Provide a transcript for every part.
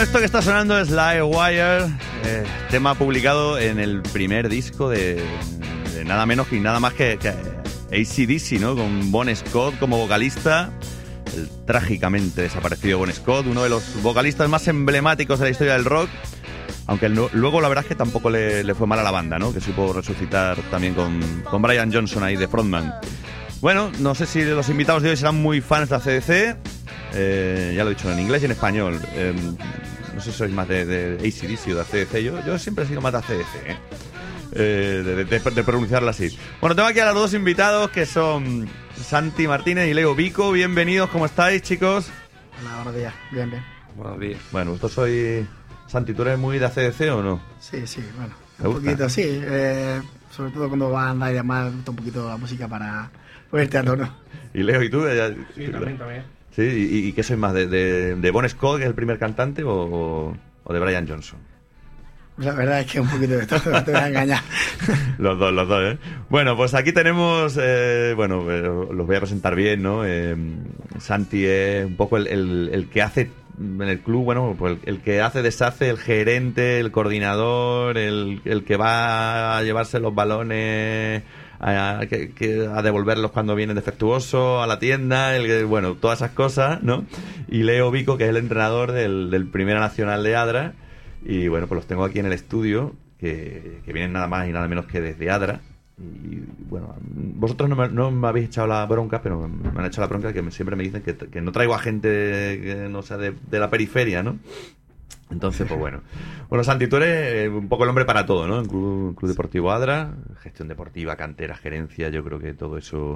esto que está sonando es Livewire, tema publicado en el primer disco de nada menos y nada más que AC/DC, ¿no? Con Bon Scott como vocalista, el trágicamente desaparecido Bon Scott, uno de los vocalistas más emblemáticos de la historia del rock, aunque luego la verdad es que tampoco le fue mal a la banda, ¿no? Que supo resucitar también con Brian Johnson ahí de frontman. Bueno, no sé si los invitados de hoy serán muy fans de AC/DC. Ya lo he dicho en inglés y en español. No sé si sois más de AC/DC o de AC/DC. Yo siempre he sido más de AC/DC, de pronunciarlo así. Bueno, tengo aquí a los dos invitados que son Santi Martínez y Leo Vico. Bienvenidos, ¿cómo estáis, chicos? Hola, buenos días. Bien, bien. Buenos días. Bueno, vosotros sois... Santi, ¿tú eres muy de AC/DC o no? Sí, bueno. ¿Te Un gusta? poquito, sí. Sobre todo cuando va a andar y demás, me gusta un poquito la música para ponerte a tono. Y Leo, ¿y tú? Sí, también. ¿Sí? ¿Y qué sois más? ¿De Bon Scott, que es el primer cantante, o de Brian Johnson? La verdad es que un poquito de todo, no te voy a engañar. Los dos, ¿eh? Bueno, pues aquí tenemos, los voy a presentar bien, ¿no? Santi es un poco el que hace en el club, bueno, pues el que hace, deshace, el gerente, el coordinador, el que va a llevarse los balones, a devolverlos cuando vienen defectuosos a la tienda, bueno, todas esas cosas, ¿no? Y Leo Vico, que es el entrenador del Primera Nacional de Adra. Y bueno, pues los tengo aquí en el estudio, que vienen nada más y nada menos que desde Adra. Y bueno, vosotros no me habéis echado la bronca, pero me han echado la bronca que siempre me dicen que no traigo a gente que no sea de la periferia, ¿no? Entonces, pues bueno. Bueno, Santi, tú eres un poco el hombre para todo, ¿no? En Club Deportivo Adra, gestión deportiva, cantera, gerencia, yo creo que todo eso...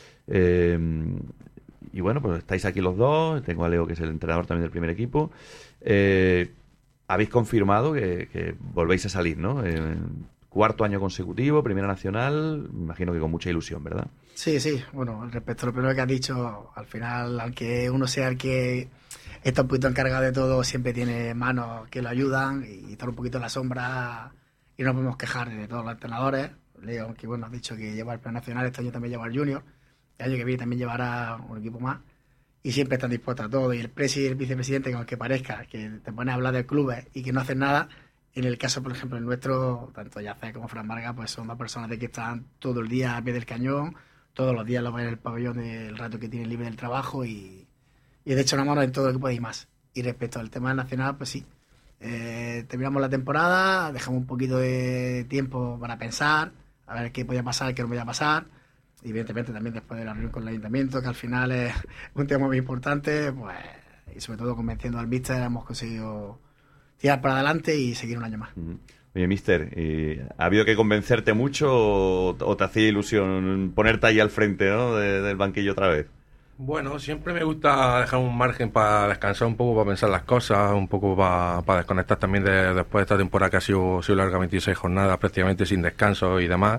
y bueno, pues estáis aquí los dos, tengo a Leo, que es el entrenador también del primer equipo. Habéis confirmado que volvéis a salir, ¿no? Cuarto año consecutivo, Primera Nacional, me imagino que con mucha ilusión, ¿verdad? Sí. Bueno, respecto a lo primero que has dicho, al final, aunque uno sea el que está un poquito encargado de todo, siempre tiene manos que lo ayudan y estar un poquito en la sombra y no nos podemos quejar de todos los entrenadores. Leo, que bueno, has dicho que lleva el Plan Nacional, este año también lleva el Junior, el año que viene también llevará un equipo más. Y siempre están dispuestos a todo. Y el presidente y el vicepresidente, que aunque parezca que te pones a hablar de clubes y que no hacen nada, en el caso, por ejemplo, el nuestro, tanto Yacer como Fran Vargas, pues son dos personas de que están todo el día a pie del cañón, todos los días lo ven en el pabellón del rato que tienen libre del trabajo y de hecho una mano en todo lo que puede y más. Y respecto al tema nacional, pues sí, terminamos la temporada, dejamos un poquito de tiempo para pensar, a ver qué podía pasar, qué no podía pasar. Y evidentemente también después de la reunión con el ayuntamiento, que al final es un tema muy importante, pues, y sobre todo convenciendo al míster, hemos conseguido tirar para adelante y seguir un año más. Oye, míster, ¿ha habido que convencerte mucho o te hacía ilusión ponerte ahí al frente, ¿no? del banquillo otra vez? Bueno, siempre me gusta dejar un margen para descansar un poco, para pensar las cosas, un poco para desconectar también después de esta temporada que ha sido larga, 26 jornadas prácticamente sin descanso y demás.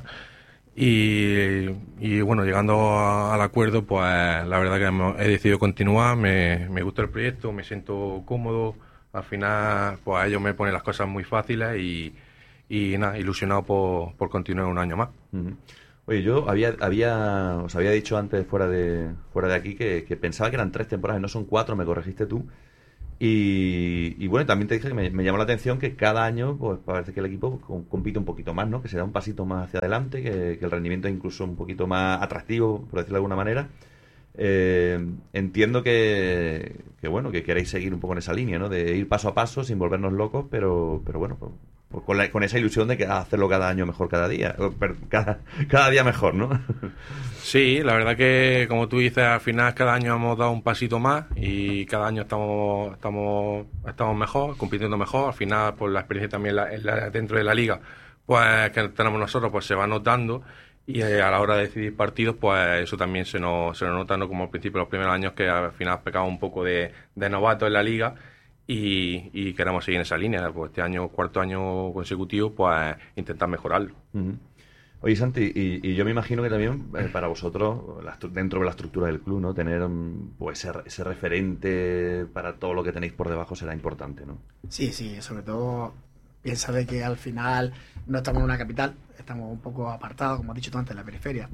Y bueno, llegando al acuerdo, pues la verdad que he decidido continuar, me gusta el proyecto, me siento cómodo, al final pues ellos me ponen las cosas muy fáciles y nada, ilusionado por continuar un año más. Oye, yo os había dicho antes fuera de aquí que pensaba que eran 3 temporadas y no son 4, me corregiste tú. Y bueno, también te dije que me llamó la atención que cada año pues parece que el equipo compite un poquito más, ¿no? Que se da un pasito más hacia adelante, que el rendimiento es incluso un poquito más atractivo, por decirlo de alguna manera. Entiendo que bueno, que queréis seguir un poco en esa línea, ¿no? De ir paso a paso sin volvernos locos, pero bueno, pues con esa ilusión de que hacerlo cada año mejor cada día, cada día mejor, ¿no? Sí, la verdad que como tú dices, al final cada año hemos dado un pasito más y cada año estamos mejor, compitiendo mejor. Al final, por la experiencia también dentro de la liga, pues que tenemos nosotros, pues se va notando. Y a la hora de decidir partidos, pues eso también se nos nota, ¿no? Como al principio de los primeros años, que al final pecamos un poco de novato en la liga y queremos seguir en esa línea. Pues este año, cuarto año consecutivo, pues intentar mejorarlo. Oye, Santi, y yo me imagino que también para vosotros, dentro de la estructura del club, ¿no? Tener pues ese referente para todo lo que tenéis por debajo será importante, ¿no? Sí, sobre todo piensa de que al final no estamos en una capital, estamos un poco apartados, como has dicho tú antes, en la periferia.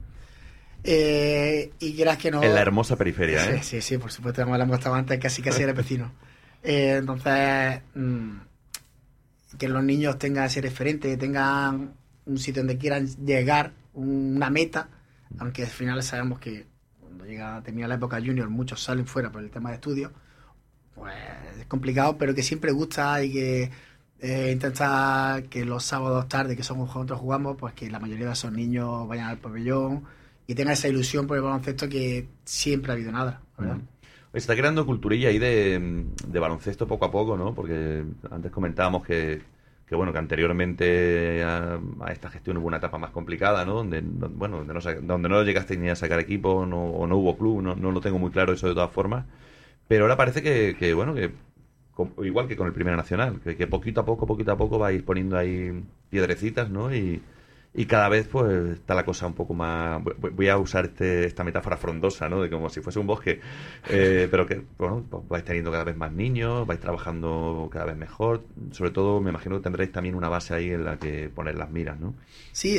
Y quieras que no... En la hermosa periferia, ¿eh? Sí, por supuesto, como hablamos estaba antes, casi era vecino. Entonces, que los niños tengan ese referente, tengan un sitio donde quieran llegar, una meta, aunque al final sabemos que cuando termina la época junior muchos salen fuera por el tema de estudios, pues es complicado, pero que siempre gusta y que intenta que los sábados tarde, que son nosotros jugamos, pues que la mayoría de esos niños vayan al pabellón y tengan esa ilusión por el baloncesto que siempre ha habido nada, ¿verdad? Se está creando culturilla ahí de baloncesto poco a poco, ¿no? Porque antes comentábamos que anteriormente a esta gestión hubo una etapa más complicada, ¿no? Donde no llegaste ni a sacar equipo o no hubo club, no lo tengo muy claro eso de todas formas. Pero ahora parece que igual que con el Primera Nacional, que poquito a poco va a ir poniendo ahí piedrecitas, ¿no? Y cada vez pues está la cosa un poco más... Voy a usar esta metáfora frondosa, ¿no? De como si fuese un bosque, pero que, bueno, pues vais teniendo cada vez más niños, vais trabajando cada vez mejor. Sobre todo, me imagino que tendréis también una base ahí en la que poner las miras, ¿no? Sí.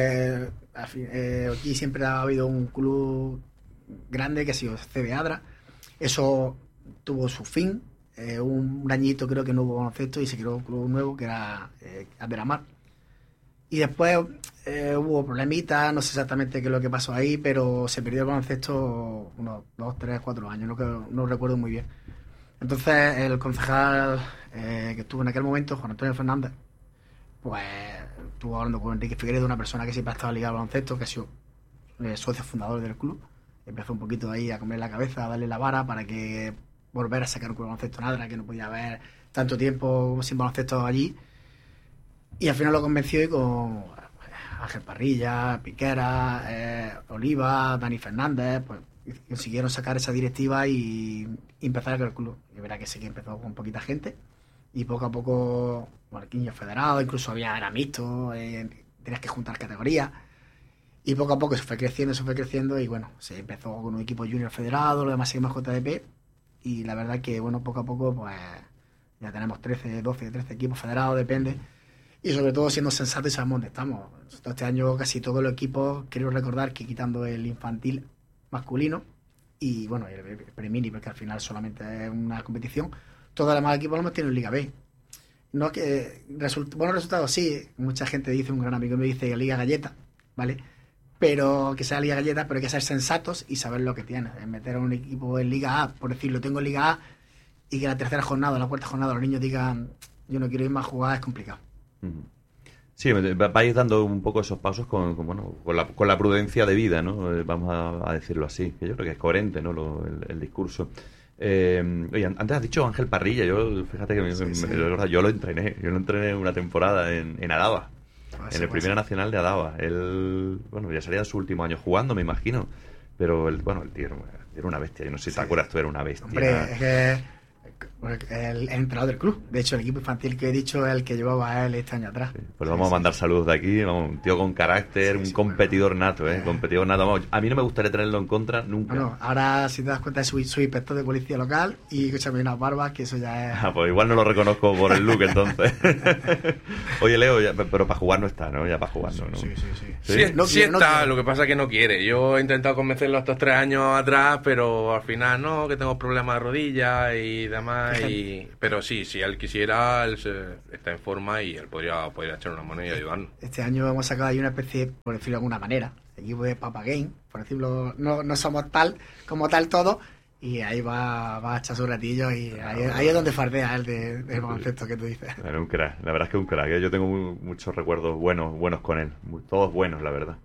Aquí siempre ha habido un club grande que ha sido CB Adra. Eso tuvo su fin. Un añito creo que no hubo baloncesto y se creó un club nuevo que era Aderamar. Y después hubo problemitas, no sé exactamente qué es lo que pasó ahí, pero se perdió el baloncesto unos 2, 3, 4 años, no recuerdo muy bien. Entonces el concejal que estuvo en aquel momento, Juan Antonio Fernández, pues estuvo hablando con Enrique Figueredo, una persona que siempre ha estado ligada al baloncesto, que ha sido socio fundador del club. Empezó un poquito ahí a comer la cabeza, a darle la vara para que volver a sacar un club de baloncesto en Adra, que no podía haber tanto tiempo sin baloncesto allí. Y al final lo convenció y con Ángel Parrilla, Piquera, Oliva, Dani Fernández, pues consiguieron sacar esa directiva y empezar el club. Y verá que sí que empezó con poquita gente y poco a poco, Marquinhos federado, incluso era mixto, tenías que juntar categorías. Y poco a poco se fue creciendo y bueno, se empezó con un equipo junior federado, lo demás seguimos JDP y la verdad que bueno, poco a poco pues ya tenemos 13 equipos federados, depende. Y sobre todo siendo sensatos y sabemos dónde estamos. Nosotros este año casi todos los equipos, quiero recordar que quitando el infantil masculino y bueno, el premini, porque al final solamente es una competición, todos los demás equipos lo hemos tenido en Liga B. No que buenos resultados sí, mucha gente dice, un gran amigo me dice Liga Galleta, ¿vale? Pero que sea Liga Galleta, pero hay que ser sensatos y saber lo que tienes. Meter a un equipo en Liga A, por decirlo, tengo en Liga A y que la tercera jornada, la cuarta jornada los niños digan yo no quiero ir más a jugar, es complicado. Sí, vais dando un poco esos pasos con la prudencia de vida, ¿no? Vamos a decirlo así, que yo creo que es coherente, ¿no? El discurso. Oye, antes has dicho Ángel Parrilla, fíjate que yo lo entrené una temporada en Adaba, en el Primera Nacional de Adaba. Él, bueno, ya sería su último año jugando, me imagino, pero el tío era una bestia, yo no sé si te acuerdas, tú eras una bestia. Hombre, es que el entrenador del club, de hecho el equipo infantil que he dicho es el que llevaba a él este año atrás. Pues vamos a mandar saludos de aquí, un tío con carácter, un competidor nato, competidor nato. Vamos, a mí no me gustaría tenerlo en contra nunca. Bueno, ahora si te das cuenta es su inspector de policía local y escúchame unas barbas, que eso ya es... Pues igual no lo reconozco por el look entonces. Oye Leo, pero para jugar no está, ¿no? Ya para jugar no. Sí. Sí está, lo que pasa es que no quiere. Yo he intentado convencerlo estos 3 años atrás, pero al final no, que tengo problemas de rodillas y demás. Pero sí, si él quisiera, él está en forma y él podría echar una mano y ayudarnos. Este año hemos sacado ahí una especie, por decirlo de alguna manera, equipo de Papa Game, por decirlo, no somos tal como tal todo, y ahí va a echar su ratillo y ahí es donde fardea el del baloncesto que tú dices. Era un crack, la verdad es que un crack. Yo tengo muchos recuerdos buenos con él, todos buenos, la verdad.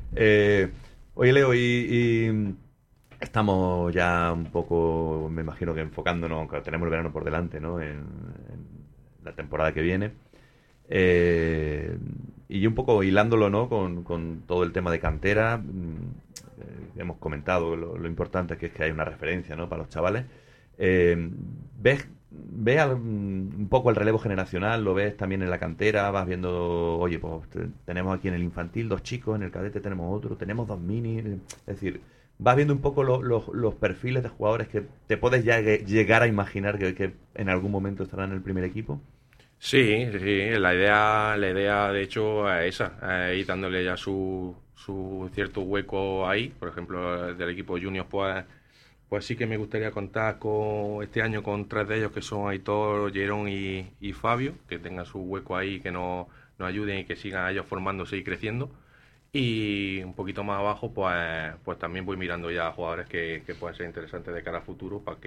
Oye Leo, y estamos ya un poco, me imagino que enfocándonos, aunque tenemos el verano por delante, ¿no? En la temporada que viene. Y un poco hilándolo, ¿no? Con todo el tema de cantera. Hemos comentado lo importante que es que hay una referencia, ¿no? Para los chavales. ¿Ves un poco el relevo generacional? ¿Lo ves también en la cantera? Vas viendo, oye, pues tenemos aquí en el infantil 2 chicos, en el cadete tenemos otro, tenemos 2 minis. Es decir, vas viendo un poco los perfiles de jugadores que te puedes ya llegar a imaginar que en algún momento estarán en el primer equipo. Sí, la idea de hecho es esa, ir dándole ya su cierto hueco ahí. Por ejemplo, del equipo junior pues pues sí que me gustaría contar este año con 3 de ellos, que son Aitor, Jerón y Fabio, que tengan su hueco ahí, que nos ayuden y que sigan ellos formándose y creciendo. Y un poquito más abajo, pues también voy mirando ya jugadores que pueden ser interesantes de cara a futuro para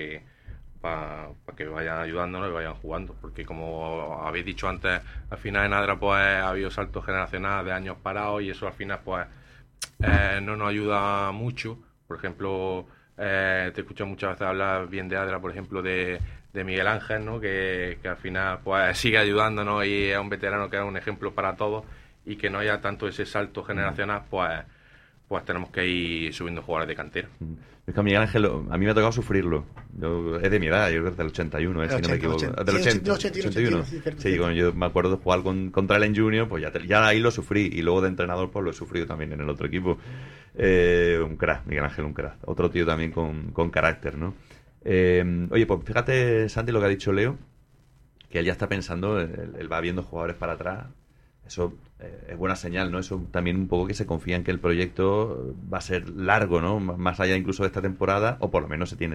que vayan ayudándonos y vayan jugando, porque como habéis dicho antes, al final en Adra pues ha habido saltos generacionales de años parados y eso al final pues no nos ayuda mucho. Por ejemplo, te escucho muchas veces hablar bien de Adra, por ejemplo de Miguel Ángel, ¿no? que al final pues sigue ayudándonos y es un veterano que es un ejemplo para todos, y que no haya tanto ese salto generacional, pues tenemos que ir subiendo jugadores de cantera. Es que a Miguel Ángel, a mí me ha tocado sufrirlo. Es de mi edad, yo creo que es del 81, si no me equivoco. Del 81. Sí, cuando yo me acuerdo de jugar contra él en Junior, pues ya ahí lo sufrí. Y luego de entrenador, pues lo he sufrido también en el otro equipo. Un crack, Miguel Ángel, un crack. Otro tío también con carácter, ¿no? Oye, pues fíjate, Santi, lo que ha dicho Leo, que él ya está pensando, él va viendo jugadores para atrás. Eso es buena señal, ¿no? Eso también un poco que se confía en que el proyecto va a ser largo, ¿no? Más allá incluso de esta temporada, o por lo menos se tiene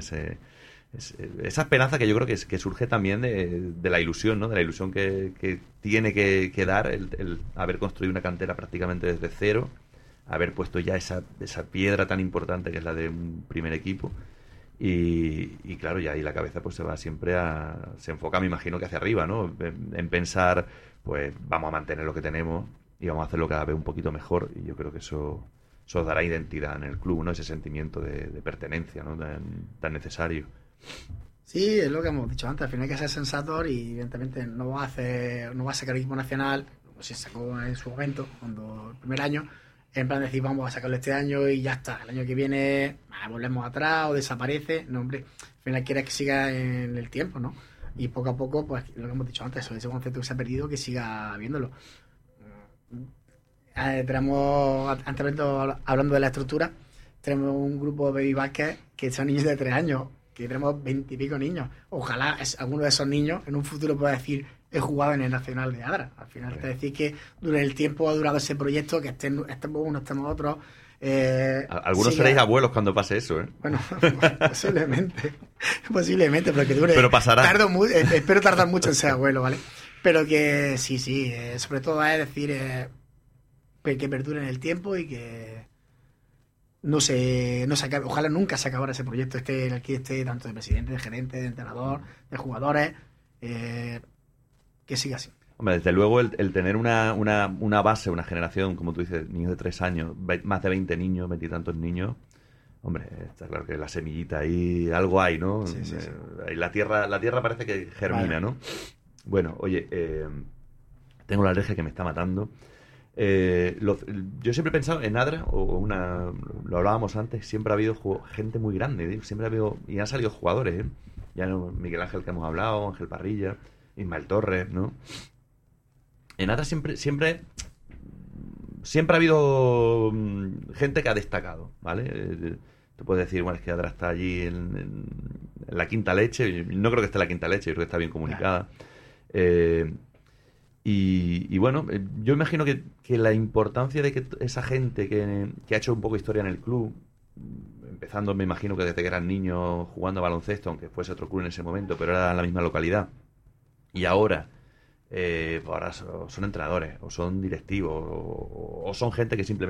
esa esperanza que yo creo que surge también de la ilusión, ¿no? De la ilusión que tiene que dar el haber construido una cantera prácticamente desde cero, haber puesto ya esa piedra tan importante que es la de un primer equipo. Y claro, ya ahí la cabeza pues se va siempre se enfoca, me imagino, que hacia arriba, ¿no? En pensar, pues vamos a mantener lo que tenemos y vamos a hacerlo cada vez un poquito mejor, y yo creo que eso dará identidad en el club, ¿no? Ese sentimiento de pertenencia, ¿no? Tan necesario. Sí, es lo que hemos dicho antes, al final hay que ser sensatos y evidentemente no va a sacar el equipo nacional, como se sacó en su momento, cuando el primer año, en plan decir vamos a sacarlo este año y ya está, el año que viene volvemos atrás o desaparece. No, hombre, al final quiere que siga en el tiempo, ¿no? Y poco a poco, pues lo que hemos dicho antes, ese concepto que se ha perdido, que siga viéndolo. Tenemos, antes hablando de la estructura, tenemos un grupo de baby basket que son niños de 3 años, que tenemos 20 y pico niños. Ojalá alguno de esos niños en un futuro pueda decir he jugado en el Nacional de Adra. Al final te decir que durante el tiempo ha durado ese proyecto, que estemos unos, estemos otros. Algunos seréis abuelos cuando pase eso, ¿eh? Bueno, posiblemente, pero que dure. Pero pasará. Espero tardar mucho en ser abuelo, ¿vale? Pero que sí, sobre todo es decir que perdure en el tiempo y que no se acabe. Ojalá nunca se acabara ese proyecto, aquí esté tanto de presidente, de gerente, de entrenador, de jugadores, que siga así. Hombre, desde luego el tener una base, una generación, como tú dices, niños de 3 años, más de 20 niños, 20 y tantos niños, hombre, está claro que la semillita ahí, algo hay, ¿no? Sí. La tierra parece que germina, vale, ¿no? Bueno, oye, tengo la alergia que me está matando. Yo siempre he pensado en Adra, lo hablábamos antes, siempre ha habido gente muy grande, ¿eh? Siempre ha habido, y han salido jugadores, ¿eh? Ya no, Miguel Ángel, que hemos hablado, Ángel Parrilla, Ismael Torres, ¿no? En Adra siempre ha habido gente que ha destacado, ¿vale? Tú puedes decir, bueno, es que Adra está allí en la quinta leche. No creo que esté en la quinta leche, creo que está bien comunicada. Y bueno, yo imagino que la importancia de que esa gente que ha hecho un poco historia en el club, empezando, me imagino que desde que eran niños jugando a baloncesto, aunque fuese otro club en ese momento, pero era en la misma localidad, y ahora son entrenadores, o son directivos, o son gente que simplemente